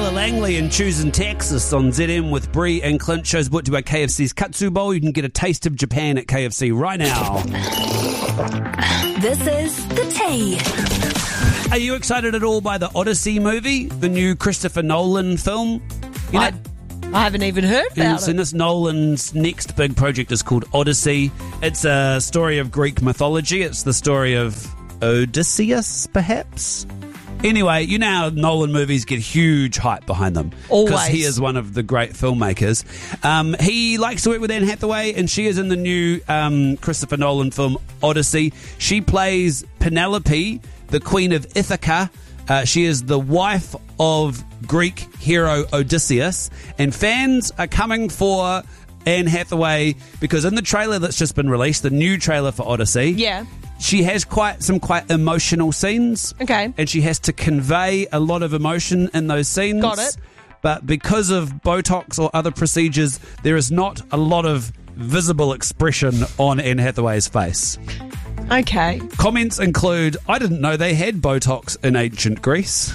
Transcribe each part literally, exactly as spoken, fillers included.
Taylor Langley and Choosing Texas on Z M with Bree and Clint. Shows brought to you by K F C's Katsu Bowl. You can get a taste of Japan at K F C right now. This is The Tea. Are you excited at all by the Odyssey movie, the new Christopher Nolan film? You know, I, I haven't even heard about and it. this Nolan's next big project is called Odyssey. It's a story of Greek mythology. It's the story of Odysseus, perhaps? Anyway, you know how Nolan movies get huge hype behind them. Always. Because he is one of the great filmmakers. Um, he likes to work with Anne Hathaway, and she is in the new um, Christopher Nolan film Odyssey. She plays Penelope, the Queen of Ithaca. Uh, she is the wife of Greek hero Odysseus. And fans are coming for Anne Hathaway because in the trailer that's just been released, the new trailer for Odyssey... Yeah. She has quite some quite emotional scenes. Okay. And she has to convey a lot of emotion in those scenes. Got it. But because of Botox or other procedures, there is not a lot of visible expression on Anne Hathaway's face. Okay. Comments include, I didn't know they had Botox in ancient Greece.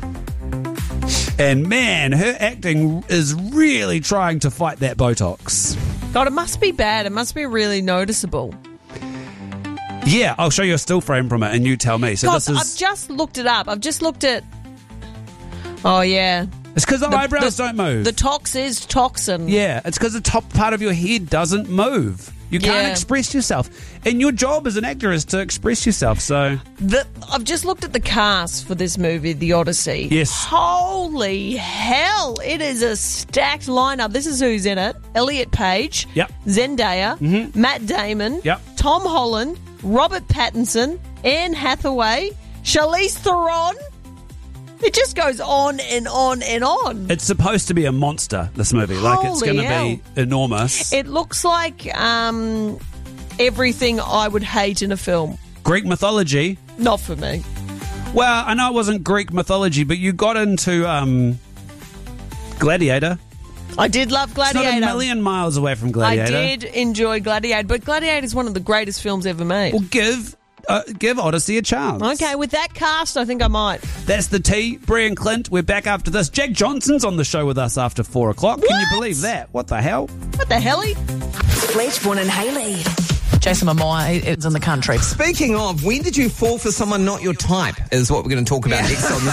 And man, her acting is really trying to fight that Botox. God, it must be bad. It must be really noticeable. Yeah, I'll show you a still frame from it and you tell me. So God, this is... I've just looked it up. I've just looked at... Oh, yeah. It's because the, The- eyebrows the- don't move. The tox is toxin. Yeah, it's because the top part of your head doesn't move. You can't Yeah. express yourself. And your job as an actor is to express yourself, so... The, I've just looked at the cast for this movie, The Odyssey. Yes. Holy hell. It is a stacked lineup. This is who's in it. Elliot Page. Yep. Zendaya. Mhm. Matt Damon. Yep. Tom Holland. Robert Pattinson. Anne Hathaway. Charlize Theron. It just goes on and on and on. It's supposed to be a monster, this movie. Like, it's Holy going to hell. be enormous. It looks like um, everything I would hate in a film. Greek mythology. Not for me. Well, I know it wasn't Greek mythology, but you got into um, Gladiator. I did love Gladiator. It's not a million miles away from Gladiator. I did enjoy Gladiator, but Gladiator is one of the greatest films ever made. Well, give... Uh, give Odyssey a chance. Okay, with that cast, I think I might. That's the tea. Bree and Clint, we're back after this. Jack Johnson's on the show with us after four o'clock. Can you What? believe that? What the hell? What the helly? Fletchborn and Hayley. Jason Momoa is in the country. Speaking of, when did you fall for someone not your type is what we're going to talk about next on the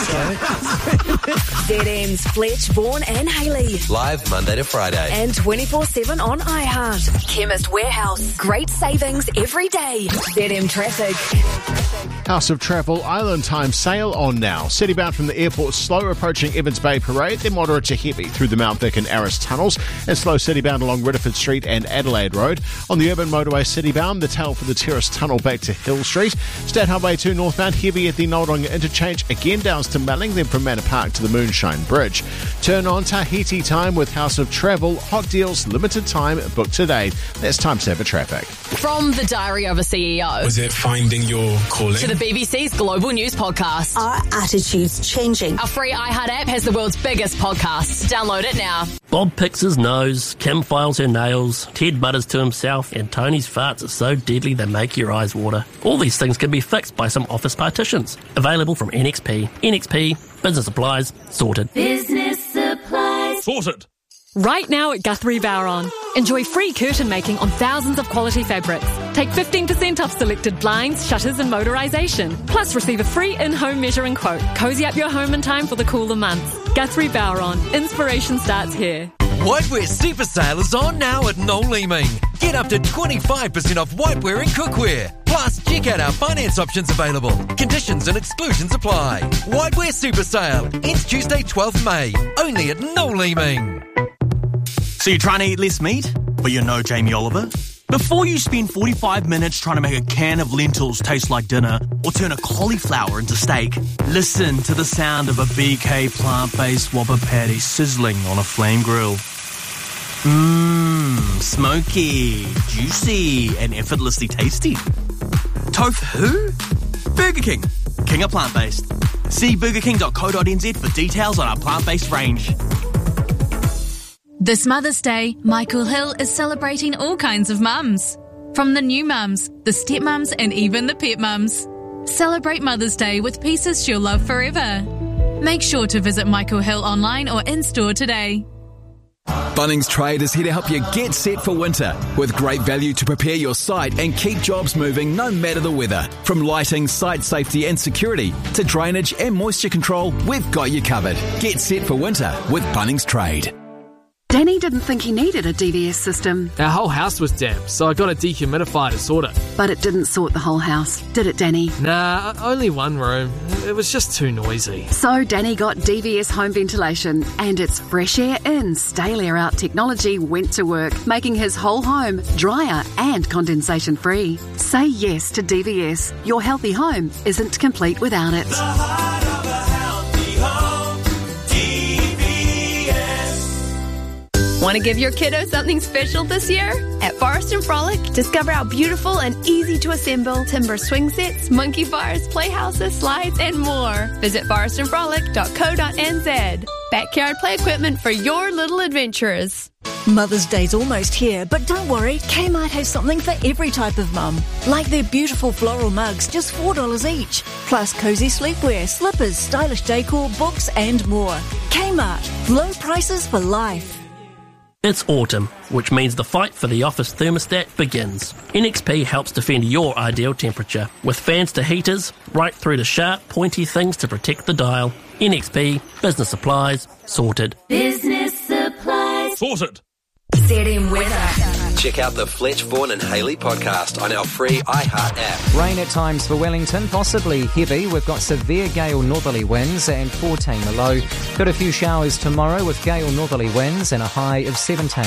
show. Z M's Fletchborn and Hayley. Live Monday to Friday. And twenty-four seven on iHeart. Chemist Warehouse. Great savings every day. Z M Traffic. House of Travel Island Time sale on now. Citybound from the airport, slow approaching Evans Bay Parade, then moderate to heavy through the Mount Vic and Aris tunnels, and slow citybound along Ridderford Street and Adelaide Road. On the urban motorway citybound, the tail for the Terrace Tunnel back to Hill Street. State Highway two northbound, heavy at the Noldonga interchange, again down to Melling, then from Manor Park to the Moonshine Bridge. Turn on Tahiti time with House of Travel. Hot deals, limited time, book today. That's Time Saver Traffic. From the Diary of a C E O Was it finding your calling? to the B B C's Global News Podcast. Are attitudes changing? Our free iHeart app has the world's biggest podcasts. Download it now. Bob picks his nose, Kim files her nails, Ted mutters to himself, and Tony's farts are so deadly they make your eyes water. All these things can be fixed by some office partitions. Available from N X P. N X P, business supplies, sorted. Business supplies. Sorted. Right now at Guthrie Bowron. Enjoy free curtain making on thousands of quality fabrics. Take fifteen percent off selected blinds, shutters and motorisation. Plus receive a free in-home measuring quote. Cozy up your home in time for the cooler months. Guthrie Bowron. Inspiration starts here. Whiteware Super Sale is on now at Noel Leeming. Get up to twenty-five percent off whiteware and cookware. Plus, check out our finance options available. Conditions and exclusions apply. Whiteware Super Sale ends Tuesday twelfth May. Only at Noel Leeming. So you're trying to eat less meat, but you're no Jamie Oliver? Before you spend forty-five minutes trying to make a can of lentils taste like dinner or turn a cauliflower into steak, listen to the sound of a B K plant-based Whopper patty sizzling on a flame grill. Mmm, smoky, juicy, and effortlessly tasty. Tofu? Burger King. King of plant-based. See burger king dot co dot n z for details on our plant-based range. This Mother's Day, Michael Hill is celebrating all kinds of mums. From the new mums, the stepmums, and even the pet mums. Celebrate Mother's Day with pieces she'll love forever. Make sure to visit Michael Hill online or in-store today. Bunnings Trade is here to help you get set for winter with great value to prepare your site and keep jobs moving no matter the weather. From lighting, site safety and security to drainage and moisture control, we've got you covered. Get set for winter with Bunnings Trade. Danny didn't think he needed a D V S system. Our whole house was damp, so I got a dehumidifier to sort it. But it didn't sort the whole house, did it, Danny? Nah, only one room. It was just too noisy. So Danny got D V S home ventilation, and its fresh air in, stale air out technology went to work, making his whole home drier and condensation free. Say yes to D V S. Your healthy home isn't complete without it. The heart of a healthy home, D V S. Want to give your kiddo something special this year? At Forest and Frolic, discover our beautiful and easy to assemble timber swing sets, monkey bars, playhouses, slides, and more. Visit forest and frolic dot co dot n z. Backyard play equipment for your little adventurers. Mother's Day's almost here, but don't worry, Kmart has something for every type of mum. Like their beautiful floral mugs, just four dollars each. Plus cosy sleepwear, slippers, stylish decor, books and more. Kmart, low prices for life. It's autumn, which means the fight for the office thermostat begins. N X P helps defend your ideal temperature, with fans to heaters, right through to sharp, pointy things to protect the dial. N X P, business supplies, sorted. Business supplies. Sorted. Z M weather. Check out the Fletch, Vaughan and Haley podcast on our free iHeart app. Rain at times for Wellington, possibly heavy. We've got severe gale northerly winds and fourteen the low. Got a few showers tomorrow with gale northerly winds and a high of seventeen.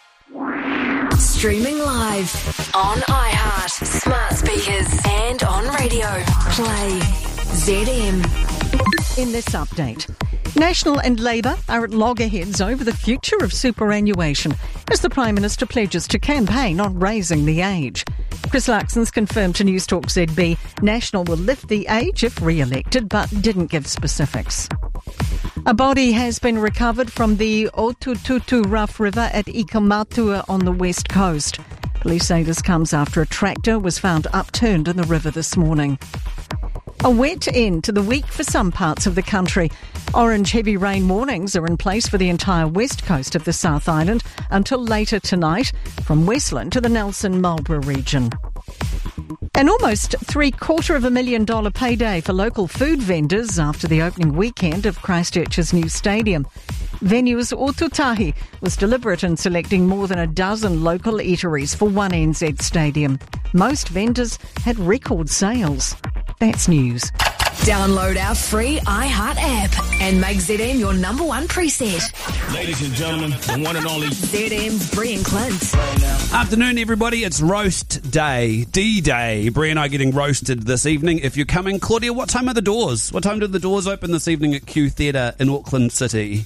Streaming live on iHeart, smart speakers and on radio. Play Z M. In this update, National and Labour are at loggerheads over the future of superannuation as the Prime Minister pledges to campaign on raising the age. Chris Luxon's confirmed to Newstalk Z B National will lift the age if re-elected, but didn't give specifics. A body has been recovered from the Otututu Rough River at Ikamatua on the west coast. Police say this comes after a tractor was found upturned in the river this morning. A wet end to the week for some parts of the country. Orange heavy rain warnings are in place for the entire west coast of the South Island until later tonight, from Westland to the Nelson-Marlborough region. An almost three-quarter of a million dollar payday for local food vendors after the opening weekend of Christchurch's new stadium. Venues Otutahi was deliberate in selecting more than a dozen local eateries for one N Z stadium. Most vendors had record sales. That's news. Download our free iHeart app and make Z M your number one preset. Ladies and gentlemen, the one and only Z M's Brian Clint. Afternoon, everybody. It's roast day, D-Day. Brie and I getting roasted this evening. If you're coming, Claudia, what time are the doors? What time do the doors open this evening at Q Theatre in Auckland City?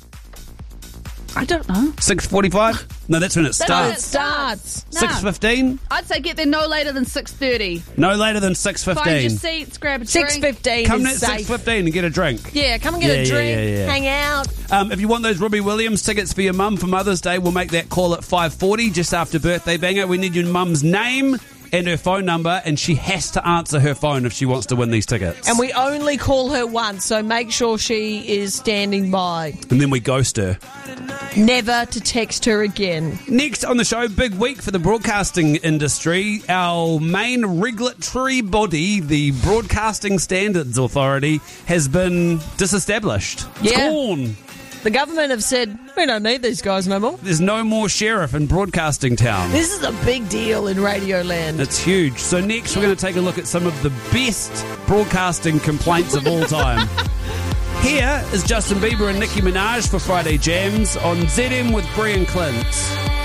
I don't know. six forty-five? No, that's when it That's when it starts. starts. six fifteen? I'd say get there no later than six thirty. No later than six fifteen. Find your seats, grab a six drink. fifteen Come is at safe. six fifteen and get a drink. Yeah, come and get Yeah, a yeah, drink, yeah, yeah. hang out. Um, if you want those Robbie Williams tickets for your mum for Mother's Day, we'll make that call at five forty, just after Birthday Banger. We need your mum's name and her phone number, and she has to answer her phone if she wants to win these tickets. And we only call her once, so make sure she is standing by. And then we ghost her. Never to text her again. Next on the show, big week for the broadcasting industry. Our main regulatory body, the Broadcasting Standards Authority, has been disestablished. It's Yeah. gone. The government have said, we don't need these guys no more. There's no more sheriff in Broadcasting Town. This is a big deal in Radio Land. It's huge. So next we're going to take a look at some of the best broadcasting complaints of all time. Here is Justin Bieber and Nicki Minaj for Friday Jams on Z M with Brie and Clint.